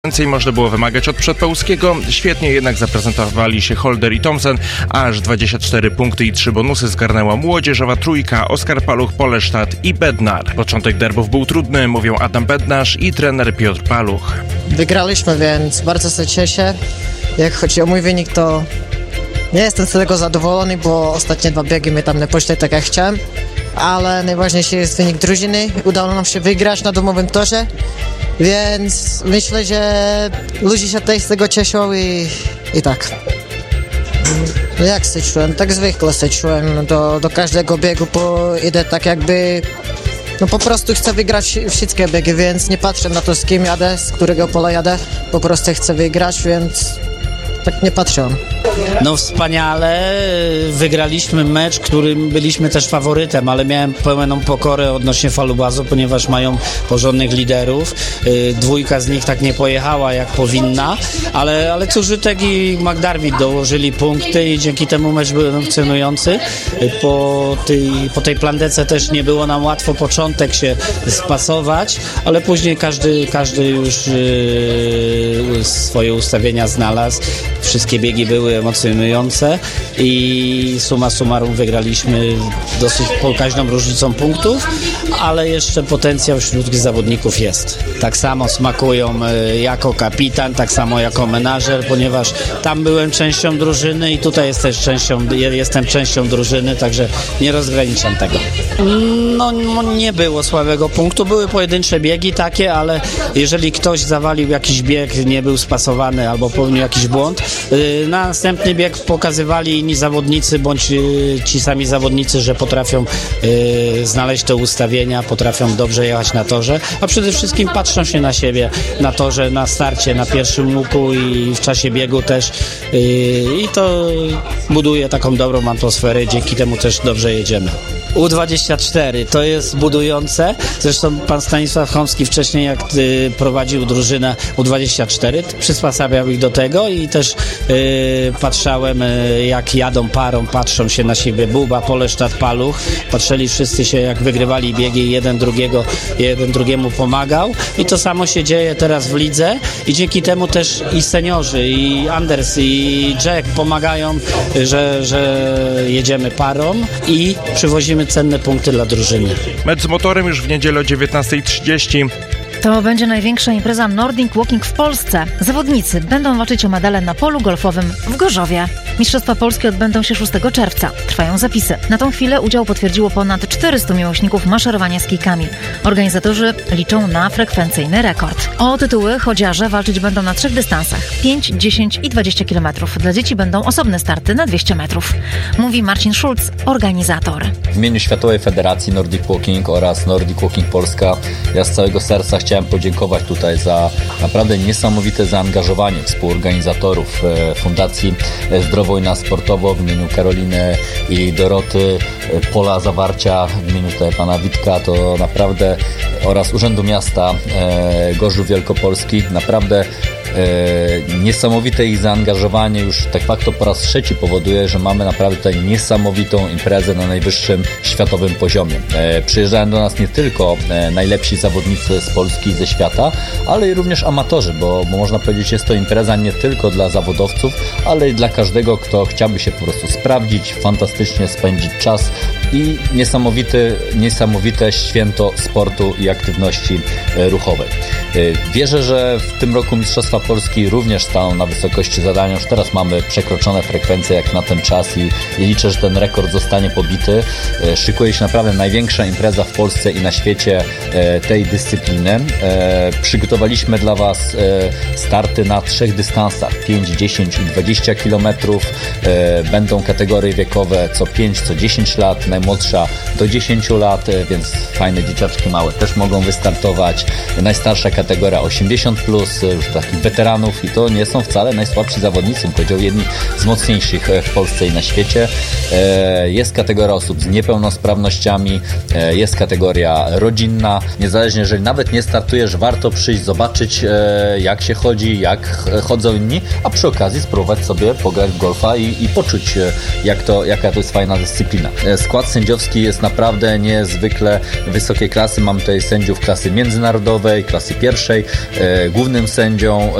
Więcej można było wymagać od Przedpełskiego. Świetnie jednak zaprezentowali się Holder i Thompson. Aż 24 punkty i 3 bonusy zgarnęła młodzieżowa trójka Oskar Paluch, Polesztat i Bednar. Początek derbów był trudny, mówią Adam Bednarz i trener Piotr Paluch. Wygraliśmy, więc bardzo się cieszę. Jak chodzi o mój wynik, to nie jestem z tego zadowolony, bo ostatnie 2 biegi mnie tam nie poszły tak jak chciałem. Ale najważniejszy jest wynik drużyny. Udało nam się wygrać na domowym torze. Więc myślę, że ludzie się też z tego cieszą i tak. Jak się czułem? Tak zwykle się czułem. Do każdego biegu idę tak jakby... No po prostu chcę wygrać wszystkie biegi, więc nie patrzę na to, z kim jadę, z którego pola jadę. Po prostu chcę wygrać, więc tak nie patrzę. No wspaniale, wygraliśmy mecz, którym byliśmy też faworytem, ale miałem pełną pokorę odnośnie Falubazu, ponieważ mają porządnych liderów. 2 z nich tak nie pojechała jak powinna, ale Cużytek i McDarvid dołożyli punkty i dzięki temu mecz był emocjonujący. Po tej plandece też nie było nam łatwo początek się spasować, ale później każdy już swoje ustawienia znalazł. Wszystkie biegi były emocjonujące i summa summarum wygraliśmy dosyć pokaźną różnicą punktów, ale jeszcze potencjał wśród zawodników jest. Tak samo smakują jako kapitan, tak samo jako menadżer, ponieważ tam byłem częścią drużyny i tutaj jestem częścią drużyny, także nie rozgraniczam tego. No nie było słabego punktu, były pojedyncze biegi takie, ale jeżeli ktoś zawalił jakiś bieg, nie był spasowany albo popełnił jakiś błąd, na następny bieg pokazywali inni zawodnicy, bądź ci sami zawodnicy, że potrafią znaleźć te ustawienia, potrafią dobrze jechać na torze, a przede wszystkim patrzą się na siebie na torze, na starcie, na pierwszym łuku i w czasie biegu też i to buduje taką dobrą atmosferę, dzięki temu też dobrze jedziemy. U24 to jest budujące, zresztą pan Stanisław Chomski wcześniej jak prowadził drużynę U24, przysposabiał ich do tego i też patrzałem jak jadą parą, patrzą się na siebie Buba, Polesztat, Paluch, patrzyli wszyscy się jak wygrywali biegi, jeden drugiemu pomagał i to samo się dzieje teraz w lidze i dzięki temu też i seniorzy, i Anders, i Jack pomagają, że jedziemy parą i przywozimy cenne punkty dla drużyny. Mecz z motorem już w niedzielę o 19:30. To będzie największa impreza Nordic Walking w Polsce. Zawodnicy będą walczyć o medale na polu golfowym w Gorzowie. Mistrzostwa Polskie odbędą się 6 czerwca. Trwają zapisy. Na tą chwilę udział potwierdziło ponad 400 miłośników maszerowania z kijkami. Organizatorzy liczą na frekwencyjny rekord. O tytuły chodziarze walczyć będą na 3 dystansach: 5, 10 i 20 km. Dla dzieci będą osobne starty na 200 metrów. Mówi Marcin Schulz, organizator. W imieniu Światowej Federacji Nordic Walking oraz Nordic Walking Polska ja z całego serca chciałem podziękować tutaj za naprawdę niesamowite zaangażowanie współorganizatorów Fundacji Zdrowojna Sportowo w imieniu Karoliny i Doroty, Pola Zawarcia w imieniu tutaj pana Witka, to naprawdę oraz Urzędu Miasta Gorzów Wielkopolski. Naprawdę niesamowite ich zaangażowanie już de facto po raz 3 powoduje, że mamy naprawdę tutaj niesamowitą imprezę na najwyższym światowym poziomie. Przyjeżdżają do nas nie tylko najlepsi zawodnicy z Polski i ze świata, ale i również amatorzy, bo można powiedzieć, jest to impreza nie tylko dla zawodowców, ale i dla każdego, kto chciałby się po prostu sprawdzić, fantastycznie spędzić czas i niesamowite święto sportu i aktywności ruchowej. Wierzę, że w tym roku Mistrzostwa Polski również staną na wysokości zadania. Już teraz mamy przekroczone frekwencje jak na ten czas i liczę, że ten rekord zostanie pobity. Szykuje się naprawdę największa impreza w Polsce i na świecie tej dyscypliny. Przygotowaliśmy dla Was starty na 3 dystansach: 5, 10 i 20 km. Będą kategorie wiekowe co 5, co 10 lat, najmłodsza do 10 lat, więc fajne dzieciaczki małe też mogą wystartować. Najstarsza kategoria 80+, już takich weteranów i to nie są wcale najsłabsi zawodnicy, bym powiedział jedni z mocniejszych w Polsce i na świecie. Jest kategoria osób z niepełnosprawnościami, jest kategoria rodzinna. Niezależnie, jeżeli nawet nie startujesz, warto przyjść, zobaczyć jak się chodzi, jak chodzą inni, a przy okazji spróbować sobie pograć w golfa i poczuć jaka to jest fajna dyscyplina. Skład sędziowski jest naprawdę niezwykle wysokiej klasy. Mamy tutaj sędziów klasy międzynarodowej, klasy pierwszej. Głównym sędzią